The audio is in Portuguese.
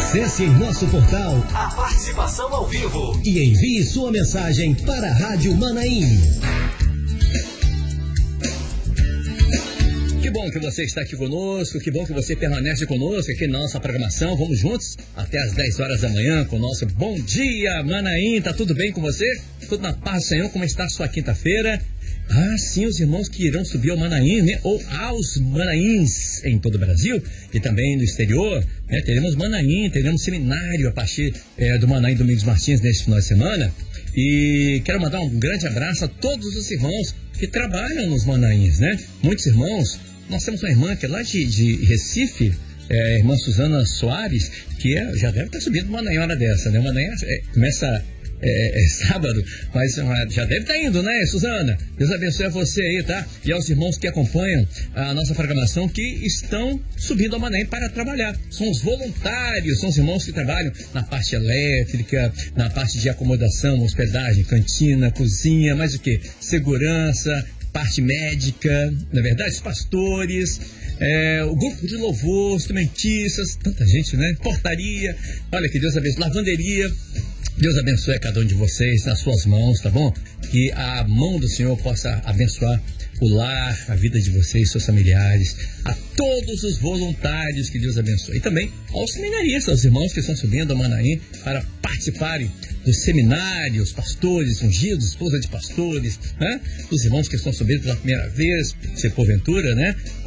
Acesse em nosso portal a participação ao vivo e envie sua mensagem para a Rádio Manaim. Que bom que você está aqui conosco, que bom que você permanece conosco aqui na nossa programação. Vamos juntos até às 10 horas da manhã com o nosso Bom Dia Manaim. Tá tudo bem com você? Tudo na paz do Senhor? Como está a sua quinta-feira? Ah, sim, os irmãos que irão subir ao Manaim, né? Ou aos Manaíns em todo o Brasil e também no exterior, né? Teremos Manaim, teremos seminário a partir do Manaim Domingos Martins neste final de semana. E quero mandar um grande abraço a todos os irmãos que trabalham nos Manaíns, né? Muitos irmãos. Nós temos uma irmã que é lá de Recife, a irmã Suzana Soares, que já deve estar subindo uma hora dessa, né? Uma começa sábado, mas já deve estar indo, né, Suzana? Deus abençoe a você aí, tá? E aos irmãos que acompanham a nossa programação, que estão subindo ao Manaim para trabalhar. São os voluntários, são os irmãos que trabalham na parte elétrica, na parte de acomodação, hospedagem, cantina, cozinha, mais o que? Segurança, parte médica, na verdade, os pastores, o grupo de louvor, instrumentistas, tanta gente, né? Portaria, olha que Deus abençoe, lavanderia. Deus abençoe a cada um de vocês nas suas mãos, tá bom? Que a mão do Senhor possa abençoar o lar, a vida de vocês, seus familiares, a todos os voluntários, que Deus abençoe. E também aos seminaristas, aos irmãos que estão subindo ao Manaim para participarem do seminário, os pastores ungidos, esposa de pastores, né? Os irmãos que estão subindo pela primeira vez, se porventura, né?